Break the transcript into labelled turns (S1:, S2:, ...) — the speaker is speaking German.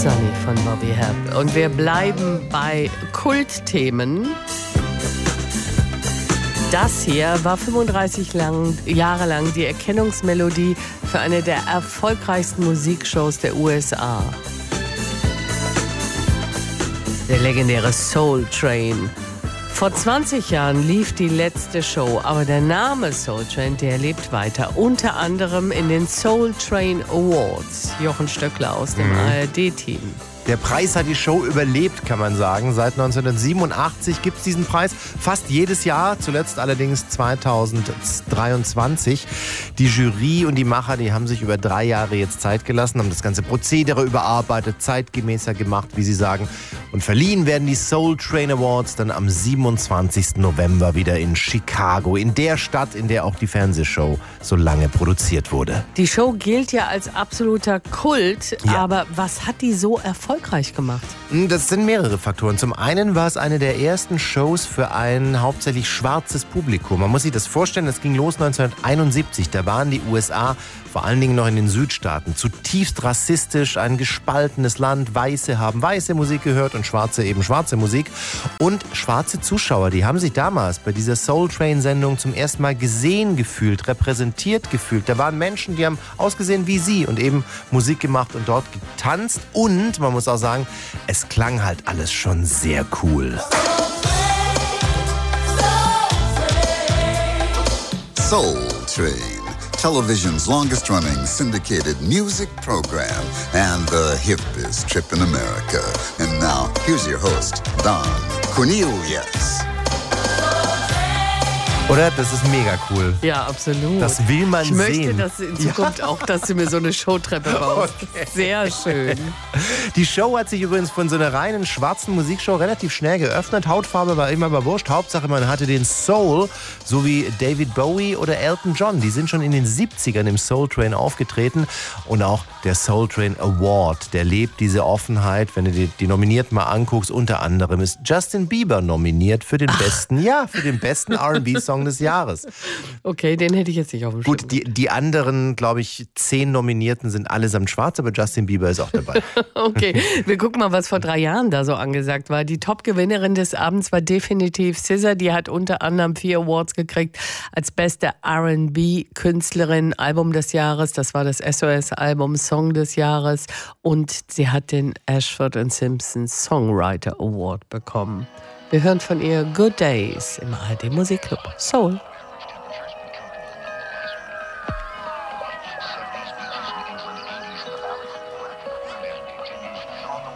S1: Sunny von Bobby Hebb. Und wir bleiben bei Kultthemen. Das hier war 35 Jahre lang die Erkennungsmelodie für eine der erfolgreichsten Musikshows der USA. Der legendäre Soul Train. Vor 20 Jahren lief die letzte Show, aber der Name Soul Train, der lebt weiter. Unter anderem in den Soul Train Awards. Jochen Stöckler aus dem ARD-Team.
S2: Der Preis hat die Show überlebt, kann man sagen. Seit 1987 gibt es diesen Preis fast jedes Jahr, zuletzt allerdings 2023. Die Jury und die Macher, die haben sich über 3 Jahre jetzt Zeit gelassen, haben das ganze Prozedere überarbeitet, zeitgemäßer gemacht, wie sie sagen. Und verliehen werden die Soul Train Awards dann am 27. November wieder in Chicago, in der Stadt, in der auch die Fernsehshow so lange produziert wurde.
S1: Die Show gilt ja als absoluter Kult, aber was hat die so erfolgreich gemacht?
S2: Das sind mehrere Faktoren. Zum einen war es eine der ersten Shows für ein hauptsächlich schwarzes Publikum. Man muss sich das vorstellen, das ging los 1971. Da waren die USA, vor allen Dingen noch in den Südstaaten, zutiefst rassistisch, ein gespaltenes Land. Weiße haben weiße Musik gehört und Schwarze eben schwarze Musik. Und schwarze Zuschauer, die haben sich damals bei dieser Soul Train-Sendung zum ersten Mal gesehen gefühlt, repräsentiert gefühlt. Da waren Menschen, die haben ausgesehen wie sie und eben Musik gemacht und dort getanzt. Und man muss auch sagen, es klang halt alles schon sehr cool.
S3: Soul Train, television's longest-running syndicated music program and the hippest trip in America. And now, here's your host, Don Cornelius.
S2: Oder? Das ist mega cool.
S1: Ja, absolut.
S2: Das will man sehen.
S1: Ich möchte das in Zukunft auch, dass du mir so eine Showtreppe baust. Okay. Sehr schön.
S2: Die Show hat sich übrigens von so einer reinen schwarzen Musikshow relativ schnell geöffnet. Hautfarbe war immer mal wurscht. Hauptsache, man hatte den Soul, so wie David Bowie oder Elton John. Die sind schon in den 70ern im Soul Train aufgetreten. Und auch der Soul Train Award, der lebt diese Offenheit. Wenn du die Nominierten mal anguckst, unter anderem ist Justin Bieber nominiert für den besten R&B-Song des Jahres.
S1: Okay, den hätte ich jetzt nicht auf dem Schirm.
S2: Gut, die anderen, glaube ich, 10 Nominierten sind allesamt schwarz, aber Justin Bieber ist auch dabei.
S1: Okay, wir gucken mal, was vor 3 Jahren da so angesagt war. Die Top-Gewinnerin des Abends war definitiv SZA. Die hat unter anderem 4 Awards gekriegt als beste R&B-Künstlerin, Album des Jahres. Das war das SOS-Album, Song des Jahres. Und sie hat den Ashford & Simpson Songwriter Award bekommen. Wir hören von ihr Good Days im ARD Musikclub Soul.